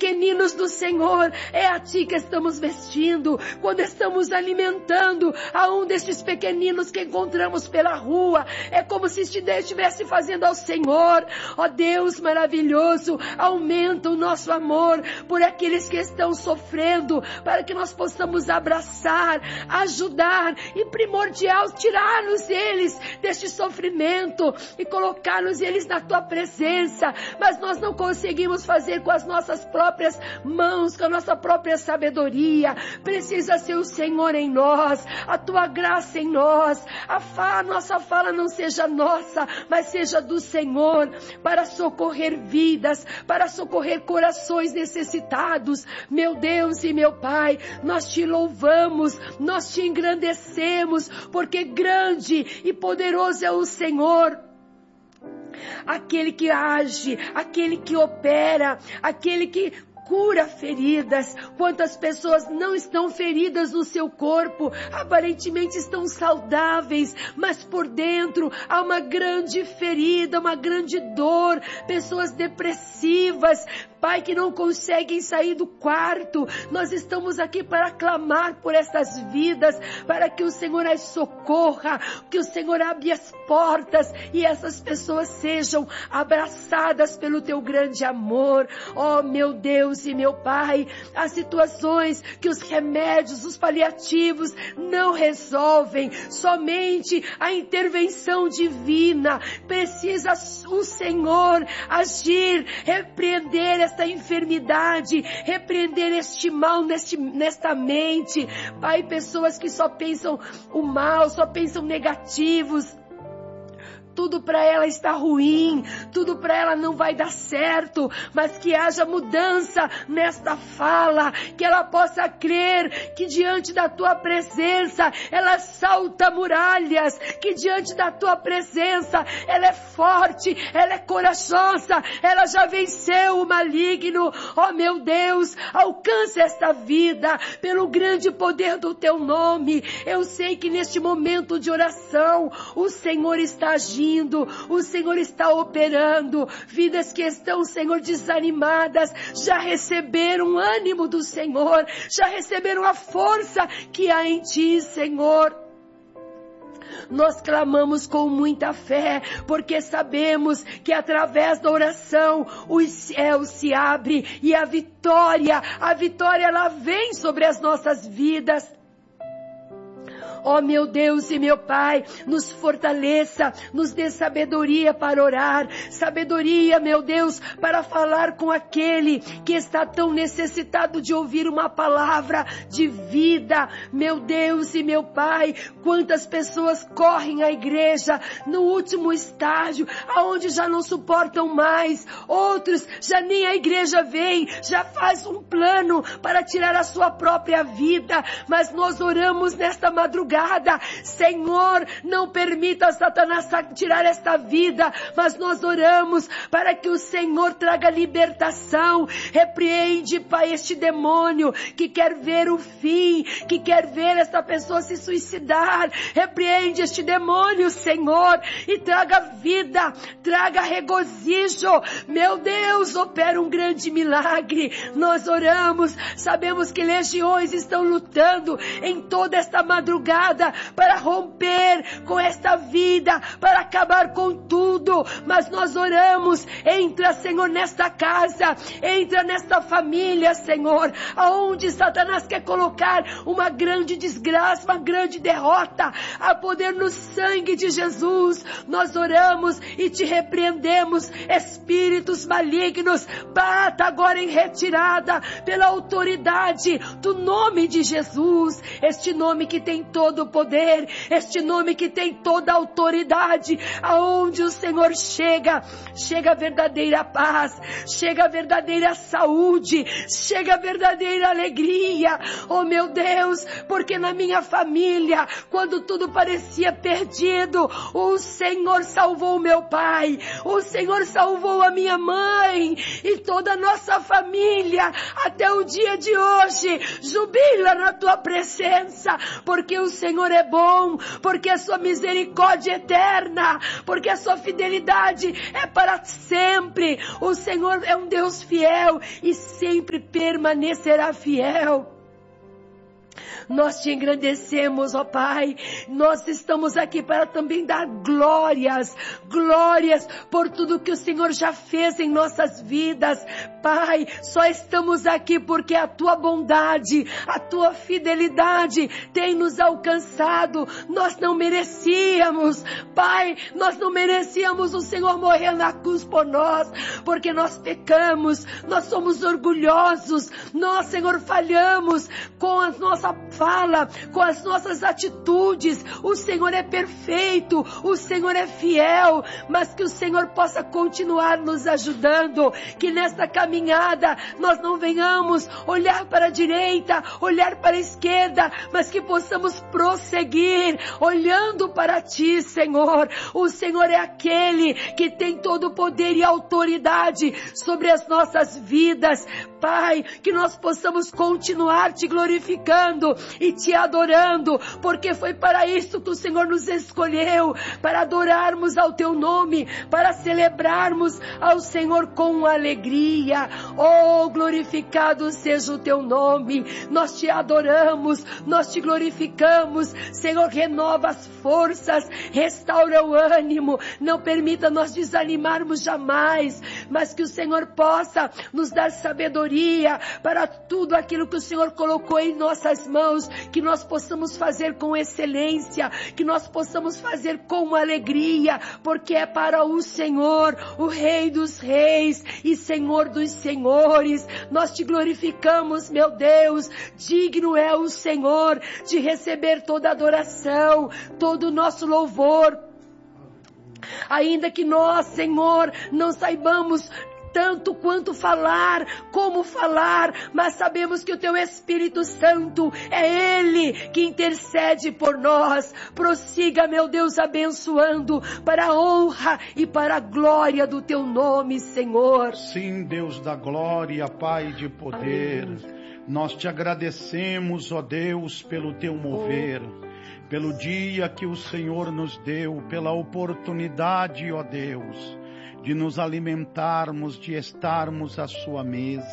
pequeninos do Senhor, é a Ti que estamos vestindo, quando estamos alimentando a um destes pequeninos que encontramos pela rua, é como se estivesse fazendo ao Senhor. Ó Deus maravilhoso, aumenta o nosso amor por aqueles que estão sofrendo, para que nós possamos abraçar, ajudar e primordial, tirar-nos eles deste sofrimento e colocar-nos eles na Tua presença, mas nós não conseguimos fazer com as nossas próprias mãos, com a nossa própria sabedoria. Precisa ser o Senhor em nós, a Tua graça em nós, a nossa fala não seja nossa, mas seja do Senhor, para socorrer vidas, para socorrer corações necessitados. Meu Deus e meu Pai, nós Te louvamos, nós Te engrandecemos, porque grande e poderoso é o Senhor, aquele que age, aquele que opera, aquele que cura feridas. Quantas pessoas não estão feridas no seu corpo, aparentemente estão saudáveis, mas por dentro há uma grande ferida, uma grande dor, pessoas depressivas, Pai, que não conseguem sair do quarto. Nós estamos aqui para clamar por essas vidas, para que o Senhor as socorra, que o Senhor abra as portas e essas pessoas sejam abraçadas pelo Teu grande amor. Oh, meu Deus e meu Pai, há situações que os remédios, os paliativos não resolvem, somente a intervenção divina. Precisa o Senhor agir, repreender esta enfermidade, repreender este mal nesta mente. Pai, pessoas que só pensam o mal, só pensam negativos, tudo para ela está ruim, tudo para ela não vai dar certo, mas que haja mudança nesta fala, que ela possa crer que diante da Tua presença ela salta muralhas, que diante da Tua presença ela é forte, ela é corajosa, ela já venceu o maligno. Oh meu Deus, alcance esta vida pelo grande poder do Teu nome. Eu sei que neste momento de oração o Senhor está agindo, o Senhor está operando. Vidas que estão, Senhor, desanimadas, já receberam o ânimo do Senhor, já receberam a força que há em Ti, Senhor. Nós clamamos com muita fé, porque sabemos que através da oração os céus se abrem e a vitória ela vem sobre as nossas vidas. Oh meu Deus e meu Pai, nos fortaleça, nos dê sabedoria para orar, sabedoria, meu Deus, para falar com aquele que está tão necessitado de ouvir uma palavra de vida. Meu Deus e meu Pai, quantas pessoas correm à igreja no último estágio, aonde já não suportam mais, outros já nem a igreja vem, já faz um plano para tirar a sua própria vida, mas nós oramos nesta madrugada. Senhor, não permita Satanás tirar esta vida, mas nós oramos para que o Senhor traga libertação. Repreende, Pai, este demônio que quer ver o fim, que quer ver esta pessoa se suicidar. Repreende este demônio, Senhor, e traga vida, traga regozijo. Meu Deus, opera um grande milagre. Nós oramos, sabemos que legiões estão lutando em toda esta madrugada para romper com esta vida, para acabar com tudo, mas nós oramos, entra, Senhor, nesta casa, entra nesta família, Senhor, aonde Satanás quer colocar uma grande desgraça, uma grande derrota, a poder no sangue de Jesus. Nós oramos e Te repreendemos, espíritos malignos, bata agora em retirada pela autoridade do nome de Jesus, este nome que tem todo o poder, este nome que tem toda a autoridade. Aonde o Senhor chega a verdadeira paz, chega a verdadeira saúde, chega a verdadeira alegria. Oh meu Deus, porque na minha família, quando tudo parecia perdido, o Senhor salvou o meu pai, o Senhor salvou a minha mãe e toda a nossa família até o dia de hoje. Jubila na Tua presença, porque o Senhor é bom, porque a sua misericórdia é eterna, porque a sua fidelidade é para sempre. O Senhor é um Deus fiel e sempre permanecerá fiel. Nós te engrandecemos, ó Pai. Nós estamos aqui para também dar glórias por tudo que o Senhor já fez em nossas vidas. Pai, só estamos aqui porque a tua bondade, a tua fidelidade tem nos alcançado. Nós não merecíamos, Pai, nós não merecíamos o Senhor morrer na cruz por nós, porque nós pecamos, nós somos orgulhosos, nós, Senhor, falhamos com a nossa fala, com as nossas atitudes. O Senhor é perfeito, o Senhor é fiel, mas que o Senhor possa continuar nos ajudando, que nesta caminhada nós não venhamos olhar para a direita, olhar para a esquerda, mas que possamos prosseguir olhando para ti, Senhor. O Senhor é aquele que tem todo o poder e autoridade sobre as nossas vidas. Pai, que nós possamos continuar te glorificando e te adorando, porque foi para isso que o Senhor nos escolheu, para adorarmos ao teu nome, para celebrarmos ao Senhor com alegria. Oh, glorificado seja o teu nome. Nós te adoramos, nós te glorificamos. Senhor, renova as forças, restaura o ânimo, não permita nós desanimarmos jamais, mas que o Senhor possa nos dar sabedoria para tudo aquilo que o Senhor colocou em nossas mãos, que nós possamos fazer com excelência, que nós possamos fazer com alegria, porque é para o Senhor, o Rei dos Reis e Senhor dos Senhores. Nós te glorificamos, meu Deus. Digno é o Senhor de receber toda adoração, todo o nosso louvor. Ainda que nós, Senhor, não saibamos tanto quanto falar, como falar, mas sabemos que o teu Espírito Santo é Ele que intercede por nós. Prossiga, meu Deus, abençoando para a honra e para a glória do teu nome, Senhor. Sim, Deus da glória, Pai de poder, nós te agradecemos, ó Deus, pelo teu mover, pelo dia que o Senhor nos deu, pela oportunidade, ó Deus, de nos alimentarmos, de estarmos à sua mesa.